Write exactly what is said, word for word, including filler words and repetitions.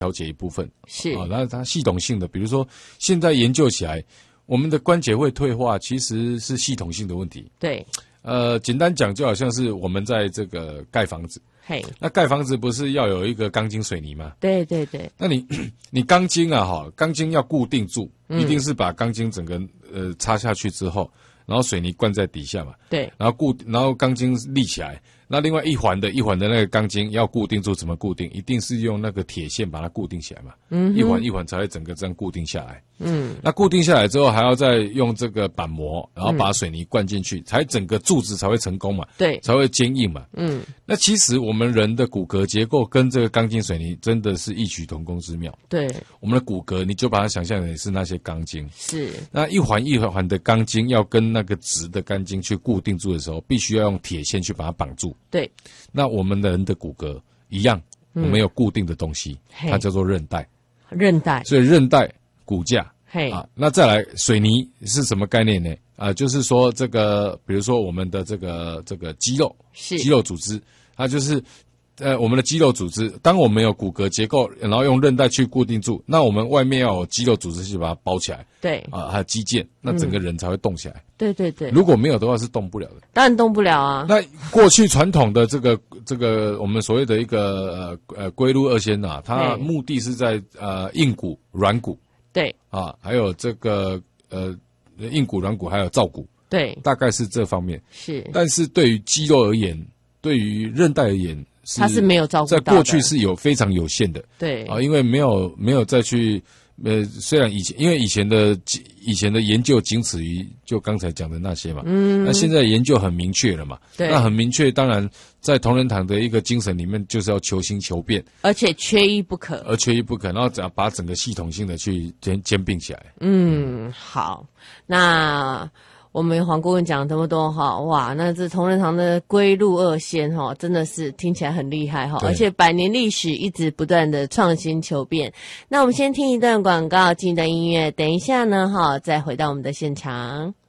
调节一部分是啊，那它系统性的，比如说现在研究起来，我们的关节会退化，其实是系统性的问题。 对， 呃，简单讲，就好像是我们在这个盖房子， 嘿， 那盖房子不是要有一个钢筋水泥吗？ 对对对， 那你你钢筋啊，哈，钢筋要固定住， 嗯一定是把钢筋整个呃插下去之后，然后水泥灌在底下嘛， 对， 然后固，然后钢筋立起来。那另外一环的一环的那个钢筋要固定住，怎么固定？一定是用那个铁线把它固定起来嘛。嗯，一环一环才会整个这样固定下来。嗯，那固定下来之后，还要再用这个板模，然后把水泥灌进去，嗯、才整个柱子才会成功嘛。 对， 才会坚硬嘛。 嗯， 那其实我们人的骨骼结构跟这个钢筋水泥真的是异曲同工之妙。 对， 我们的骨骼你就把它想象成是那些钢筋。 是， 那一环一环的钢筋要跟那个直的钢筋去固定住的时候，必须要用铁线去把它绑住。 对。 那我们的人的骨骼一样，我们有固定的东西， 嗯、 它叫做韧带。 韧带， 所以韧带、骨架， 嘿啊，那再来水泥是什么概念呢？啊，就是说这个，比如说我们的这个这个肌肉， 是肌肉组织，它就是呃我们的肌肉组织。当我们有骨骼结构，然后用韧带去固定住，那我们外面要有肌肉组织去把它包起来。 对啊，还有肌腱，那整个人才会动起来。嗯、 对对对， 如果没有的话是动不了的。 当然动不了啊。 那过去传统的这个这个我们所谓的一个呃呃龟鹿二仙啊，它目的是在呃硬骨、软骨， 对啊，还有这个呃硬骨、软骨，还有造骨， 对， 大概是这方面。 是， 但是对于肌肉而言，对于韧带而言， 它是没有照顾到的， 在过去是有非常有限的。 对啊，因为没有没有再去。呃，虽然以前因为以前的以前的研究仅止于就刚才讲的那些嘛，嗯，那现在研究很明确了嘛， 对， 那很明确，当然在同仁堂的一个精神里面，就是要求新求变， 而且缺一不可， 而缺一不可，然后怎样把整个系统性的去兼兼并起来。 嗯，好，那。我们黄顾问讲这么多哈，哇，那这同仁堂的龟鹿二仙哈，真的是听起来很厉害哈，而且百年历史一直不断的创新求变。那我们先听一段广告，进一段音乐，等一下呢哈，再回到我们的现场。